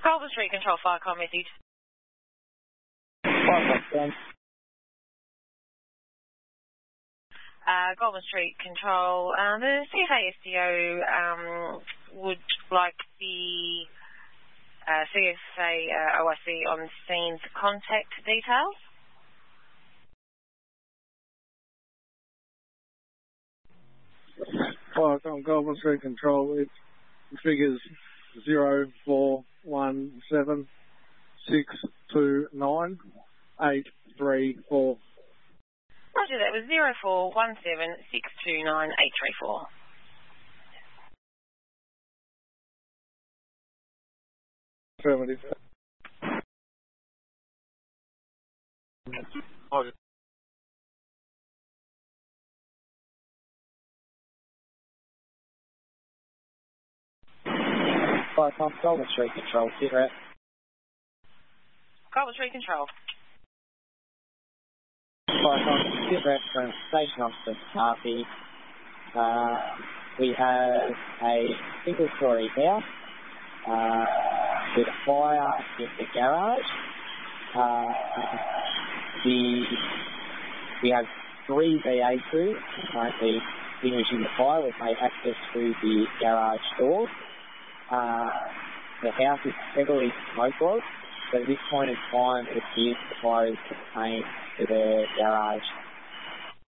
Goulburn Street Control, fire call message. Goulburn Street Control, the CFA SDO would like the CFA OIC on scene's contact details. Fire on Goulburn Street Control, it figures 0417629834. Roger, that was 0417629834. Affirmative. Roger. Fire on Goulburn Street Control, sit rep. Goulburn Street Control. Fire on sit rep from Station Officer Harvey. We have a single story house with a fire in the garage. We have 3 VA crews currently extinguishing the fire. We've made access through the garage door. The house is heavily smoke-logged, but at this point in time it appears the fire is contained to the garage